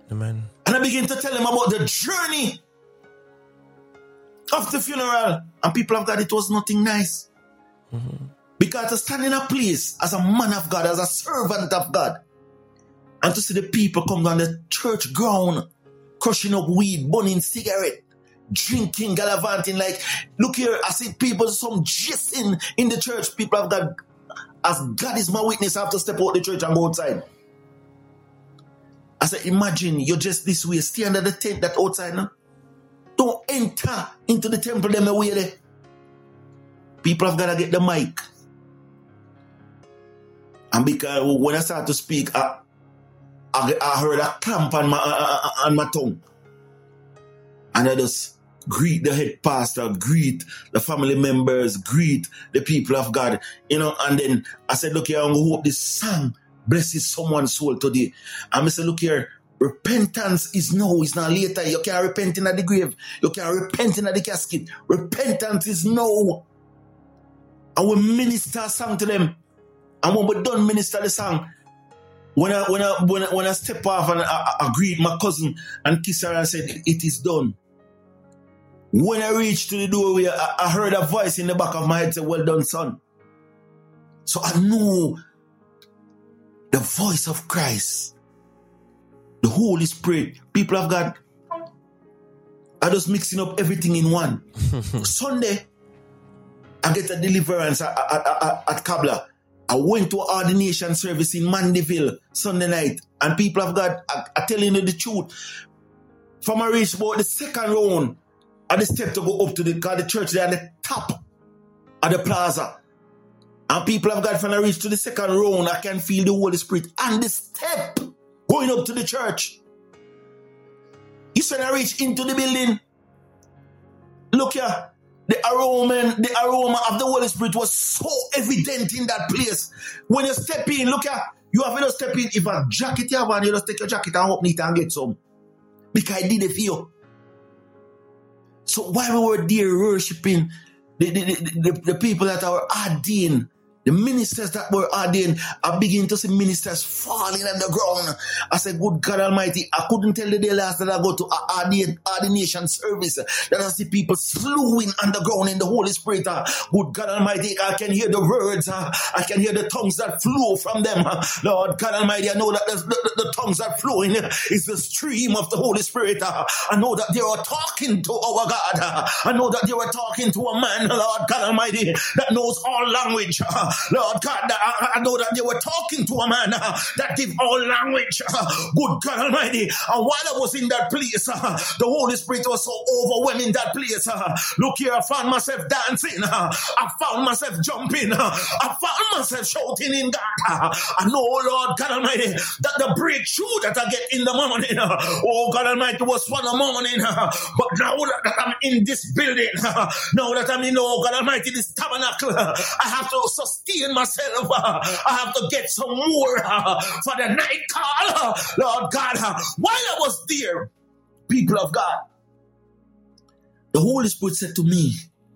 Amen. And I begin to tell them about the journey of the funeral. And people of God, it was nothing nice. Mm-hmm. Because to stand in a place as a man of God, as a servant of God, and to see the people come down the church ground, crushing up weed, burning cigarette, drinking, gallivanting, like, look here, I see people, some jizzing in the church. People of God, as God is my witness, I have to step out the church and go outside. I said, imagine you're just this way, stay under the tent that outside now. Don't enter into the temple them away there. People have got to get the mic. And because when I start to speak, I heard a cramp on my tongue. And I just greet the head pastor, greet the family members, greet the people of God. You know, and then I said, look here, I hope this song blesses someone's soul today. And I said, look here, repentance is now, it's not later. You can't repent in the grave. You can't repent in the casket. Repentance is now. And we minister a song to them. And when we done minister the song, when I step off and I greet my cousin and kiss her and said, it is done. When I reached to the doorway, I heard a voice in the back of my head say, well done, son. So I knew the voice of Christ, the Holy Spirit, people of God, are just mixing up everything in one. Sunday, I get a deliverance at Kabla. I went to an ordination service in Mandeville Sunday night, and people of God are telling you the truth. From I reached about the second round, I just stepped to go up to the church there at the top of the plaza. And people of God, when I reach to the second round, I can feel the Holy Spirit and the step going up to the church. You said I reach into the building. Look here. The aroma of the Holy Spirit was so evident in that place. When you step in, look here, you have to step in. If a jacket you have on, you just take your jacket and open it and get some. Because I did it for you. So while we were there worshiping, the people that are ordained, the ministers that were ordained, I begin to see ministers falling on the ground. I said, good God Almighty, I couldn't tell the day last that I go to ordination service that I see people slewing on the ground in the Holy Spirit. Good God Almighty, I can hear the words. I can hear the tongues that flow from them. Lord God Almighty, I know that the tongues that flowing is the stream of the Holy Spirit. I know that they are talking to our God. I know that they were talking to a man, Lord God Almighty, that knows all language. Lord God, I know that they were talking to a man that give all language. Good God Almighty. And while I was in that place, the Holy Spirit was so overwhelming that place. Look here, I found myself dancing. I found myself jumping. I found myself shouting in God. I know, Lord God Almighty, that the breakthrough that I get in the morning, oh God Almighty, was for the morning. But now that I'm in this building, now that I'm in, oh God Almighty, this tabernacle, I have to sustain myself. I have to get some more for the night call. Lord God, while I was there, people of God, the Holy Spirit said to me,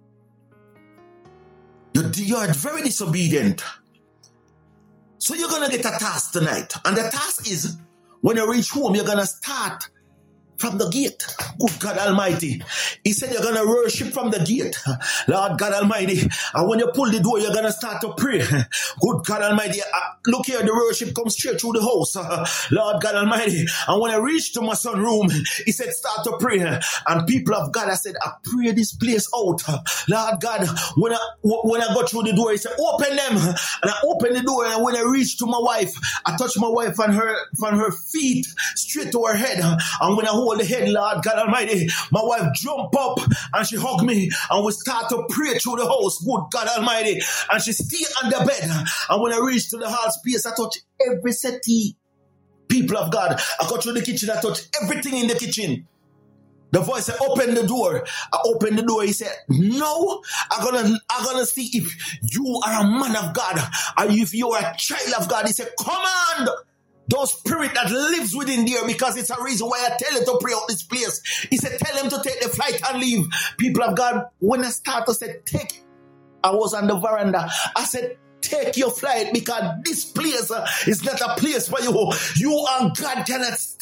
you are very disobedient. So you're going to get a task tonight. And the task is, when you reach home, you're going to start from the gate. Good God Almighty. He said you're going to worship from the gate. Lord God Almighty. And when you pull the door, you're going to start to pray. Good God Almighty. Look here, the worship comes straight through the house. Lord God Almighty. And when I reached to my son's room, he said, start to pray. And people of God, I said, I pray this place out. Lord God, when I got through the door, he said, open them. And I opened the door. And when I reached to my wife, I touched my wife on her feet, straight to her head. And when I hold the head, Lord God Almighty, my wife jumped up and she hugged me and we start to pray through the house. Good God Almighty. And she stayed on the bed. And when I reached to the hall space, I touched every settee. People of God, I got through the kitchen, I touched everything in the kitchen. The voice said, open the door. I opened the door. He said, no, I'm gonna see if you are a man of God or if you are a child of God. He said, command those spirit that lives within there, because it's a reason why I tell you to pray out this place. He said, tell them to take the flight and leave. People of God, when I started to say, I was on the veranda. I said, take your flight, because this place is not a place for you. You and God cannot